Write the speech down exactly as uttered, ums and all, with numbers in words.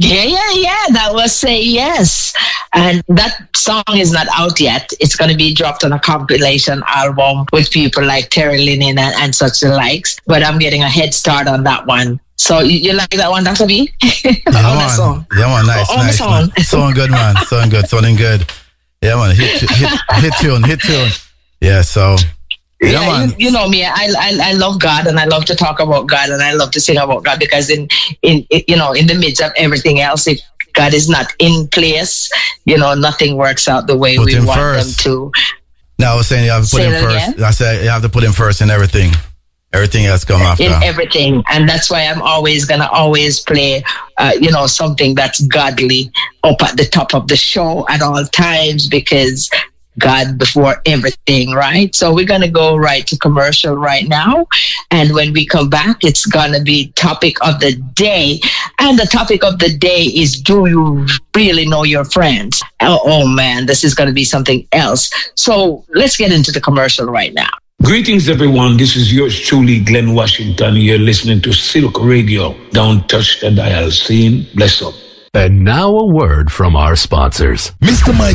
Yeah, yeah, yeah. That was Say Yes. And that song is not out yet. It's going to be dropped on a compilation album with people like Terry Linen and, and such the likes. But I'm getting a head start on that one. So you, you like that one, Doctor B? Yeah, on man. Song. Yeah, man. Nice, on nice. the song. Man. Sound good, man. Sound good. Sounding good. Yeah, man. Hit, hit, hit tune, hit tune. Yeah, so... Yeah, yeah man. you, you know me. I, I I love God, and I love to talk about God, and I love to sing about God, because in in you know in the midst of everything else, if God is not in place, you know, nothing works out the way Put we him want first. them to. No, I was saying you have to put Say him that first. again? I said you have to put him first in everything. Everything else come after. In everything, and that's why I'm always gonna always play, uh, you know, something that's godly up at the top of the show at all times, because God before everything, right? So we're gonna go right to commercial right now, and when we come back, it's gonna be topic of the day, and the topic of the day is: do you really know your friends? Oh, oh man, this is gonna be something else. So let's get into the commercial right now. Greetings, everyone. This is yours truly, Glenn Washington. You're listening to Silk Radio. Don't touch the dial. Scene. Bless up. And now a word from our sponsors. Mister Mike